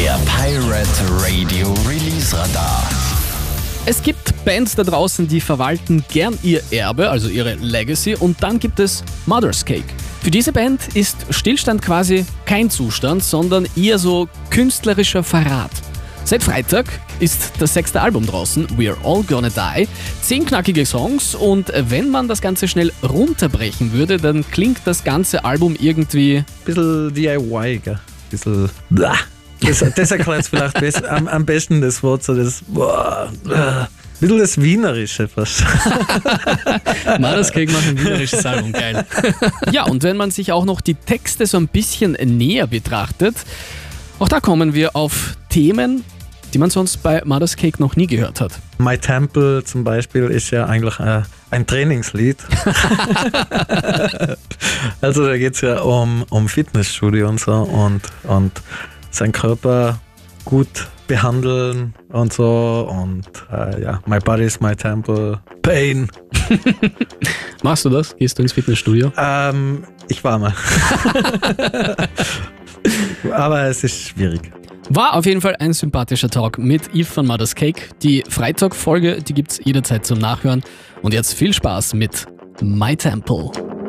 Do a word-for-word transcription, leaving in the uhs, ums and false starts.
Der Pirate Radio Release Radar. Es gibt Bands da draußen, die verwalten gern ihr Erbe, also ihre Legacy, und dann gibt es Mother's Cake. Für diese Band ist Stillstand quasi kein Zustand, sondern eher so künstlerischer Verrat. Seit Freitag ist das sechste Album draußen, We're All Gonna Die. Zehn knackige Songs, und wenn man das Ganze schnell runterbrechen würde, dann klingt das ganze Album irgendwie... Bisschen D I Y, gell? Bisschen... Das, das erklärt es vielleicht besser, am, am besten das Wort, so das... Boah, ein bisschen das Wienerische fast. Mother's Cake macht ein wienerisches Album, geil. Ja, und wenn man sich auch noch die Texte so ein bisschen näher betrachtet, auch da kommen wir auf Themen, die man sonst bei Mother's Cake noch nie gehört hat. My Temple zum Beispiel ist ja eigentlich äh, ein Trainingslied. Also da geht es ja um, um Fitnessstudio und so und, und seinen Körper gut behandeln und so und äh, ja, my body is my temple, pain. Machst du das? Gehst du ins Fitnessstudio? Ähm, ich war mal. Aber es ist schwierig. War auf jeden Fall ein sympathischer Talk mit Yves von Mother's Cake. Die Freitag-Folge, die gibt's jederzeit zum Nachhören. Und jetzt viel Spaß mit My Temple.